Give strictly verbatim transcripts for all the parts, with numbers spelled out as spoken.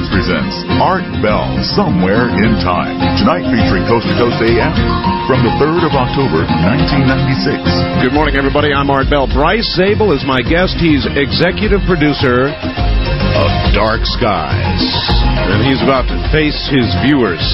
Network presents Art Bell, Somewhere in Time. Tonight featuring Coast to Coast A M from the third of October, nineteen ninety-six. Good morning, everybody. I'm Art Bell. Bryce Zabel is my guest. He's executive producer of Dark Skies. And he's about to face his viewers.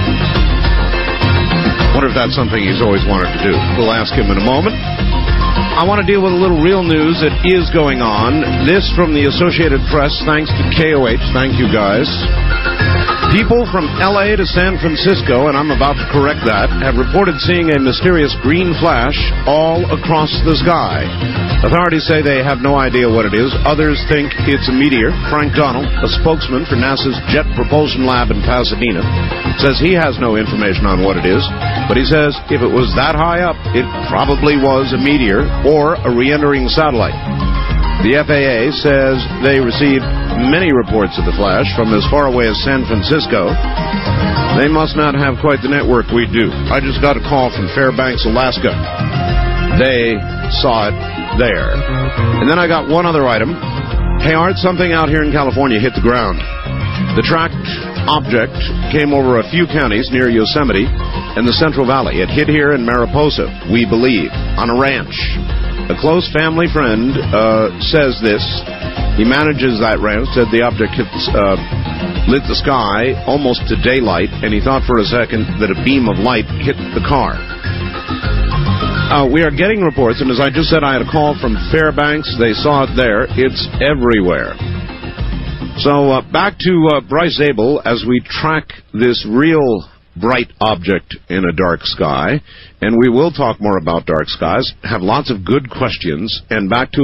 Wonder if that's something he's always wanted to do. We'll ask him in a moment. I want to deal with a little real news that is going on. This from the Associated Press, thanks to K O H. Thank you, guys. People from L A to San Francisco, and I'm about to correct that, have reported seeing a mysterious green flash all across the sky. Authorities say they have no idea what it is. Others think it's a meteor. Frank Donald, a spokesman for NASA's Jet Propulsion Lab in Pasadena, says he has no information on what it is, but he says if it was that high up, it probably was a meteor or a re-entering satellite. The F A A says they received many reports of the flash from as far away as San Francisco. They must not have quite the network we do. I just got a call from Fairbanks, Alaska. They saw it there. And then I got one other item. Hey, Art, something out here in California hit the ground. The tracked object came over a few counties near Yosemite and the Central Valley. It hit here in Mariposa, we believe, on a ranch. A close family friend uh, says this. He manages that ranch, said the object hit, uh, lit the sky almost to daylight, and he thought for a second that a beam of light hit the car. Uh, we are getting reports, and as I just said, I had a call from Fairbanks. They saw it there. It's everywhere. So uh, back to uh, Bryce Zabel as we track this real bright object in a dark sky, and we will talk more about dark skies, have lots of good questions, and back to